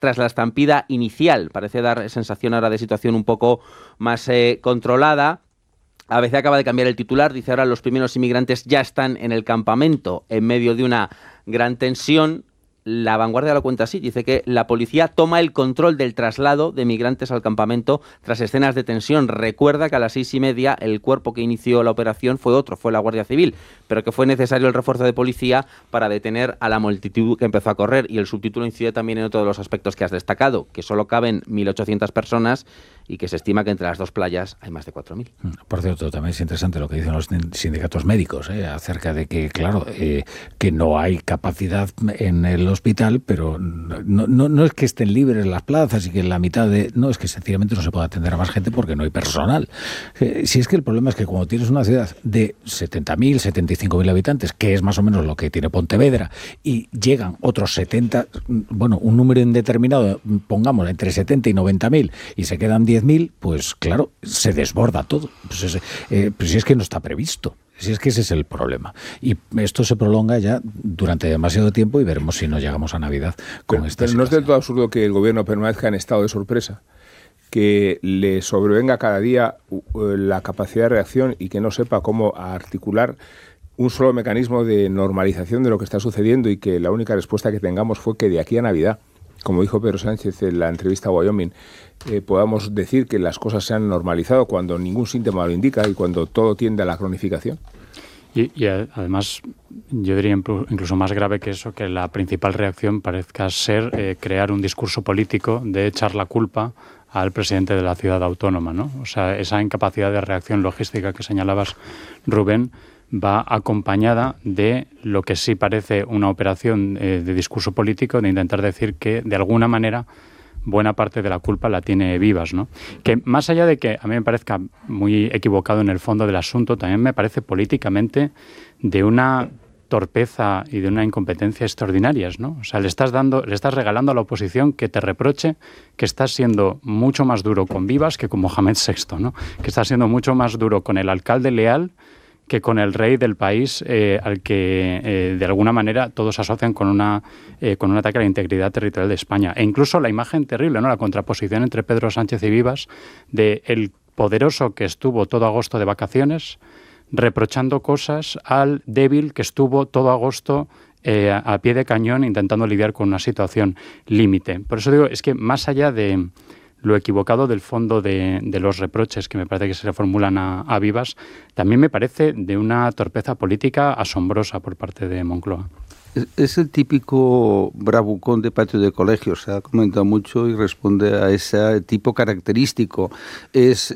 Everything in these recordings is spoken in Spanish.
tras la estampida inicial. Parece dar sensación ahora de situación un poco más controlada. ABC acaba de cambiar el titular, dice ahora los primeros inmigrantes ya están en el campamento en medio de una gran tensión. La Vanguardia lo cuenta así, dice que la policía toma el control del traslado de migrantes al campamento tras escenas de tensión. Recuerda que a las 6:30 el cuerpo que inició la operación fue la Guardia Civil, pero que fue necesario el refuerzo de policía para detener a la multitud que empezó a correr. Y el subtítulo incide también en otro de los aspectos que has destacado, que solo caben 1.800 personas y que se estima que entre las dos playas hay más de 4.000. Por cierto, también es interesante lo que dicen los sindicatos médicos, acerca de que, claro, que no hay capacidad en el hospital, pero no es que estén libres las plazas y que la mitad no, es que sencillamente no se puede atender a más gente porque no hay personal. Si es que el problema es que cuando tienes una ciudad de 70.000, 75.000 habitantes, que es más o menos lo que tiene Pontevedra, y llegan otros 70, bueno, un número indeterminado, pongamos entre 70 y 90.000, y se quedan 10.000, pues claro, se desborda todo. Pues si es que no está previsto. Si es que ese es el problema. Y esto se prolonga ya durante demasiado tiempo y veremos si no llegamos a Navidad con esta situación. No es del todo absurdo que el gobierno permanezca en estado de sorpresa, que le sobrevenga cada día la capacidad de reacción y que no sepa cómo articular un solo mecanismo de normalización de lo que está sucediendo, y que la única respuesta que tengamos fue que de aquí a Navidad, como dijo Pedro Sánchez en la entrevista a Wyoming, podamos decir que las cosas se han normalizado cuando ningún síntoma lo indica y cuando todo tiende a la cronificación. Y además, yo diría incluso más grave que eso, que la principal reacción parezca ser crear un discurso político de echar la culpa al presidente de la ciudad autónoma, ¿no? O sea, esa incapacidad de reacción logística que señalabas, Rubén, va acompañada de lo que sí parece una operación de discurso político, de intentar decir que, de alguna manera, buena parte de la culpa la tiene Vivas, ¿no? Que más allá de que a mí me parezca muy equivocado en el fondo del asunto, también me parece políticamente de una torpeza y de una incompetencia extraordinarias, ¿no? O sea, le estás regalando a la oposición que te reproche que estás siendo mucho más duro con Vivas que con Mohamed VI, ¿no? Que estás siendo mucho más duro con el alcalde leal que con el rey del país, al que de alguna manera todos asocian con un ataque a la integridad territorial de España. E incluso la imagen terrible, ¿no? La contraposición entre Pedro Sánchez y Vivas, de el poderoso que estuvo todo agosto de vacaciones, reprochando cosas al débil que estuvo todo agosto a pie de cañón intentando lidiar con una situación límite. Por eso digo, es que más allá de lo equivocado del fondo de los reproches que me parece que se le formulan a Vivas, también me parece de una torpeza política asombrosa por parte de Moncloa. Es el típico bravucón de patio de colegio, se ha comentado mucho y responde a ese tipo característico. Es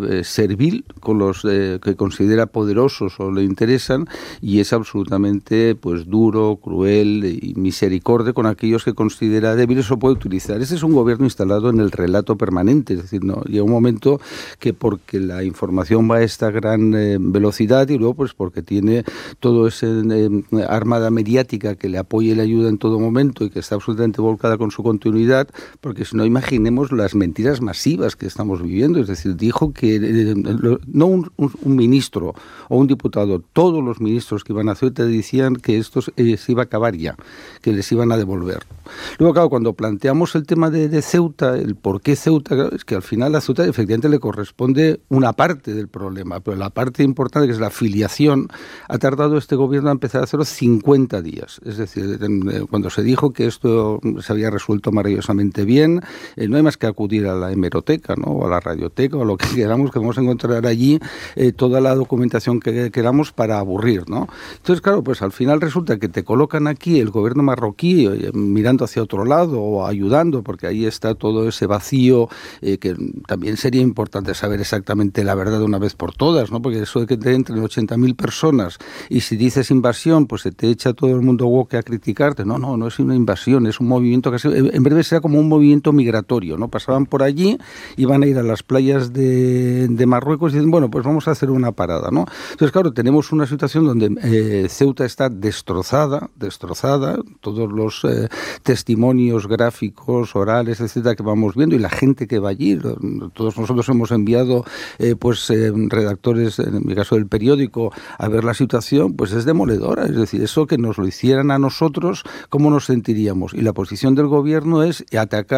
servil con los que considera poderosos o le interesan, y es absolutamente duro, cruel y misericordia con aquellos que considera débiles o puede utilizar. Ese es un gobierno instalado en el relato permanente, es decir, no llega un momento que porque la información va a esta gran velocidad y luego porque tiene todo ese armada mediática que le apoye y le ayuda en todo momento y que está absolutamente volcada con su continuidad, porque si no, imaginemos las mentiras masivas que estamos viviendo. Es decir, dijo que no un ministro o un diputado, todos los ministros que iban a Ceuta decían que esto se iba a acabar ya, que les iban a devolver. Luego, claro, cuando planteamos el tema de Ceuta, el por qué Ceuta, claro, es que al final a Ceuta efectivamente le corresponde una parte del problema, pero la parte importante, que es la filiación, ha tardado este gobierno a empezar a hacerlo 50 días. Es decir, cuando se dijo que esto se había resuelto maravillosamente bien, no hay más que acudir a la hemeroteca, ¿no? O a la radioteca, o a lo que queramos, que vamos a encontrar allí toda la documentación que queramos para aburrir, ¿no? Entonces, claro, pues al final resulta que te colocan aquí el gobierno marroquí mirando hacia otro lado o ayudando, porque ahí está todo ese vacío, que también sería importante saber exactamente la verdad de una vez por todas, ¿no? Porque eso de que te entren 80.000 personas y si dices invasión, pues se te echa todo el mundo woke a criticarte. No es una invasión, es un movimiento que en breve será como un movimiento migratorio, ¿no? Pasaban por allí, iban a ir a las playas de Marruecos y dicen, bueno, pues vamos a hacer una parada, ¿no? Entonces, claro, tenemos una situación donde Ceuta está destrozada, todos los testimonios gráficos, orales, etcétera, que vamos viendo, y la gente que va allí, todos nosotros hemos enviado redactores, en mi caso del periódico, a ver la situación, pues es demoledora. Es decir, eso que nos lo hicieron hicieran a nosotros, ¿cómo nos sentiríamos? Y la posición del gobierno es atacar